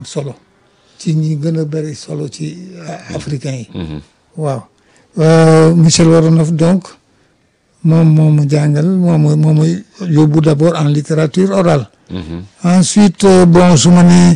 solo ci ñi gën a bëri solo ci africain yi. waaw Michel Voronoff donc moom moo ma jàngal moo ma yóbbu d'abord en littérature orale. Ensuite bon su ma nee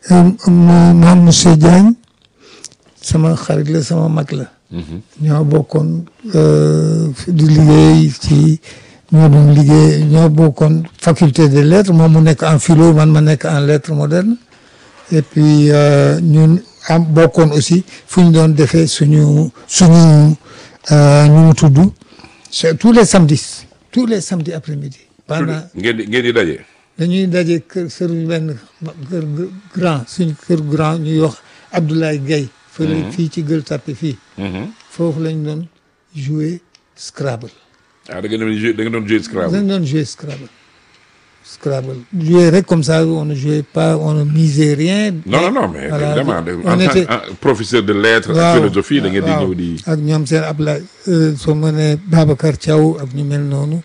moom monsieur Diagne sama xarit la sama mag la. ñoo bokkoon di liggéey ci ñoo doon liggéey ñoo bokkoon faculté des lettres moom mu nekk en philo man ma nekk en lettres modernes et puis ñun am bokkoon aussi fu ñu doon defee suñu ñu mu tudd tous les samedis après-midi. pendant ngeen di daje. dañuy daje kër benn kër grand suñu kër grand ñuy wax Abdoulaye Gaye fële fii ci Gueule Tapée fii. foofu lañ doon jouer Scrabble. ah da nga doon jouer Scrabble. dañ doon jouer Scrabble jouer rek comme ça on ne jouait pas on ne misait rien. non mais voilà, évidemment on était professeur de lettres ak philosophie da ngeen di ñëw di. ak ñoom seen Ablaye soo mënee Babacar Thiaw ak ñu mel noonu.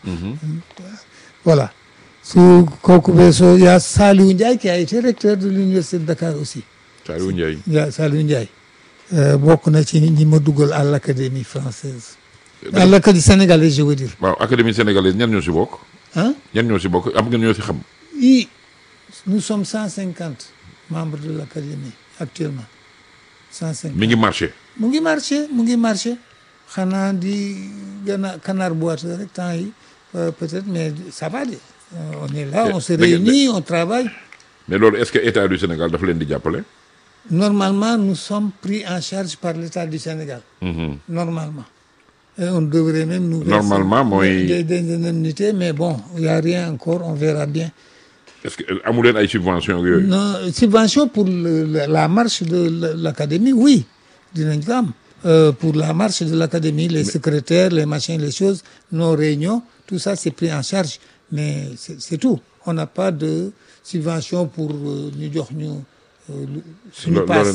voilà su kooku weesoo y a Saliou Ndiaye qui a été recteur de l'université de Dakar aussi. Saliou Ndiaye. Saliou Ndiaye. bokk na ci ñi ma dugal à l'académie française. à l'académie sénégalaise je veux dire. waaw académie sénégalaise ñan ñoo si bokk. ah ñan ñoo si bokk am nga ñoo si xam. nous sommes 150 membres de l'académie actuellement 150. mi ngi marché. mu ngi marché xanaa di gën a canard boiteux rek temps yi peut-être mais ça va de on est là on se réunit on travaille. mais loolu est-ce que état du Sénégal dafa leen di jàppale. Normalement, nous sommes pris en charge par l'État du Sénégal. Normalement. Et on devrait même nous normalement mooy des indemnités, mais bon, il n'y a rien encore, on verra bien. est-ce que amu leen ay subventions yooyu. Non, subvention pour la marche de l'académie, oui. Dinañ ko am. Pour la marche de l'académie, les secrétaires, les machins, les choses, nos réunions, tout ça c'est pris en charge. Mais c'est tout. On n'a pas de subvention pour ñu jox ñu suñu passe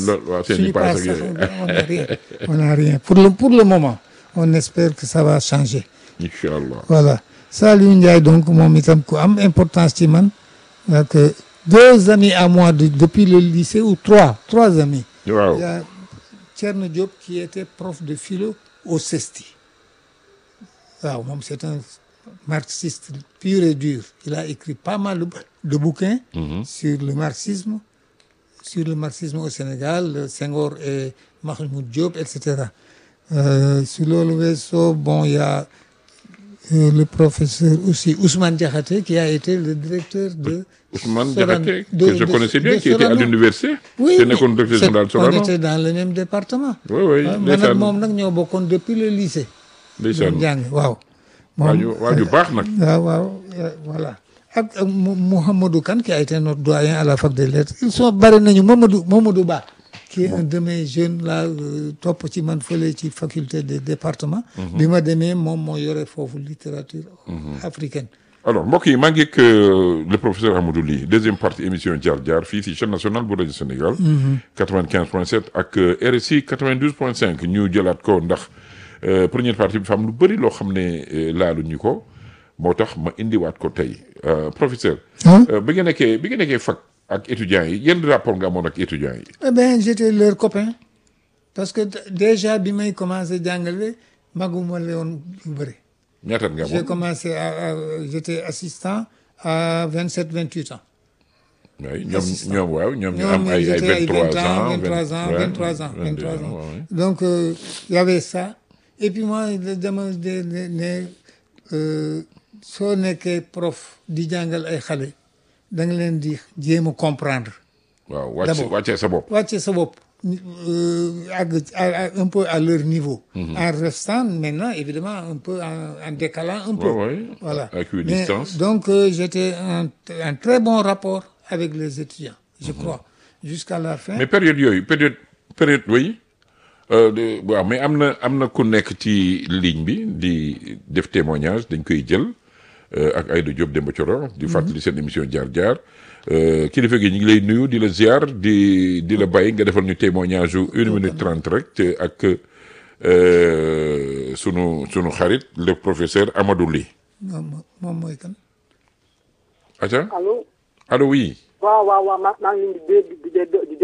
on n'a rien pour le moment on espère que ça va changer. Inch'Allah. Voilà Saliou Ndiaye donc moom itam ku am importance ci man que 2 amis à moi depuis le lycée ou 3 amis. waaw il y a Thierno Diop qui était prof de philo au CESTI. waaw moom c'est un marxiste pur et dur. Il a écrit pas mal de bouquins sur le marxisme au Sénégal, Senghor et Mahmoud Diop, etc. Sur loolu weesoo bon il y a le professeur aussi Ousmane Diakhaté qui a été le directeur de Ousmane Diakhaté que je connaissais bien qui était à l'université. oui te nekkoon directeur général Sorano. on était dans le même département. oui man ak moom nag ñoo bokkoon depuis le lycée. ndeysaan jàng waaw. waaju baax nag. waaw voilà. ak Mouhamadou Kane qui a été notre doyen à la fac des lettres ils sont bari nañu Mamadou Ba qui est un de mes jeunes là topp ci man fële ci faculté des départements bi ma demee moom moo yore foofu littérature africaine. alors mbokk yi maa ngi ak le professeur Amadou Ly deuxième partie émission Jaar Jaar fii si chaîne nationale bu rajo Sénégal 95.7 ak RSI 92.5 ñu jëlaat ko ndax première partie bi fa am lu bëri loo xam ne laaluñu ko moo tax ma indiwaat ko tey professeur. bi nga nekkee fac ak étudiants yi yenn rapport nga amoon ak étudiants yi. Eh bien j'étais leur copain parce que déjà bi may commencé jàngale maguma woon lu bëri. ñaata nga amoon j'ai commencé j'étais assistant à 27-28 ans. oui ñoom ñu am ay 23 ans. Donc y avait ça et puis moi dama soo nekkee prof di jàngal ay xale da nga leen di jéem a comprendre. waaw wàccee sa bopp. wàccee sa bopp un peu à leur niveau. En restant maintenant évidemment un peu en décalant un peu. Voilà avec une distance. Donc j'étais en très bon rapport avec les étudiants. Je crois jusqu'à la fin. mais période oui. waaw mais am na ku nekk ci ligne bi di def témoignage dañ koy jël ak Aïda Diop Demba Thioro di fàttali seen émission Jaar Jaar kilifa gi ñu ngi lay nuyu di la ziar di la bàyyi nga defal ñu témoignage yu 1 minute 30 rek te ak sunu xarit le professeur Amadou Ly. moom mooy kan. aca allo oui. waaw maa ngi leen di